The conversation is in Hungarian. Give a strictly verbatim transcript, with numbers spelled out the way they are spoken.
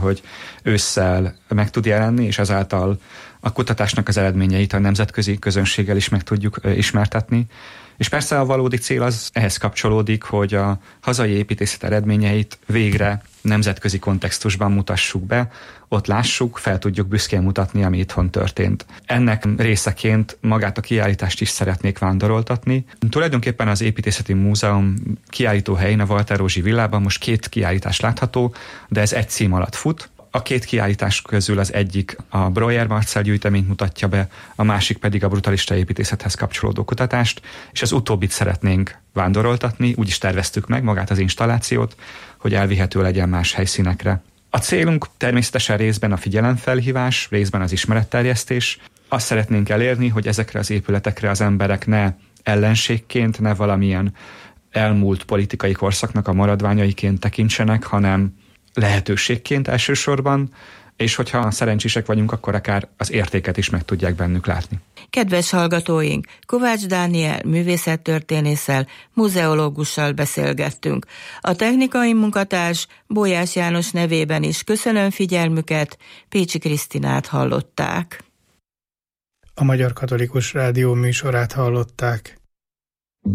hogy ősszel meg tud jelenni, és ezáltal a kutatásnak az eredményeit a nemzetközi közönséggel is meg tudjuk ismertetni. És persze a valódi cél az ehhez kapcsolódik, hogy a hazai építészet eredményeit végre nemzetközi kontextusban mutassuk be, ott lássuk, fel tudjuk büszkén mutatni, ami itthon történt. Ennek részeként magát a kiállítást is szeretnék vándoroltatni. Tulajdonképpen az Építészeti Múzeum kiállítóhelyén, a Walter Rózsi villában most két kiállítás látható, de ez egy cím alatt fut. A két kiállítás közül az egyik a Breuer Marcel gyűjteményt mutatja be, a másik pedig a brutalista építészethez kapcsolódó kutatást, és az utóbbit szeretnénk vándoroltatni, úgy is terveztük meg magát az installációt, hogy elvihető legyen más helyszínekre. A célunk természetesen részben a figyelemfelhívás, részben az ismeretterjesztés. Azt szeretnénk elérni, hogy ezekre az épületekre az emberek ne ellenségként, ne valamilyen elmúlt politikai korszaknak a maradványaiként tekintsenek, hanem lehetőségként elsősorban, és hogyha szerencsések vagyunk, akkor akár az értéket is meg tudják bennük látni. Kedves hallgatóink, Kovács Dániel művészettörténésszel, muzeológussal beszélgettünk. A technikai munkatárs Bolyás János nevében is köszönöm figyelmüket, Pécsi Krisztinát hallották. A Magyar Katolikus Rádió műsorát hallották.